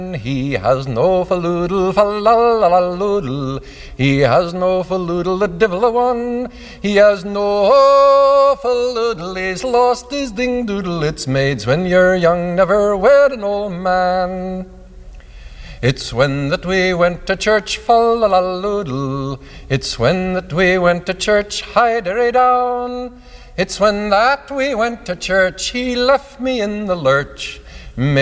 He has no falloodle, fa-la-la-la-loodle. He has no falloodle, the divil a one. He has no falloodle, he's lost his ding-doodle. It's maids when you're young, never wed an old man. It's when that we went to church, fa-la-la-loodle. It's when that we went to church, hi-derry-down. It's when that we went to church, he left me in the lurch.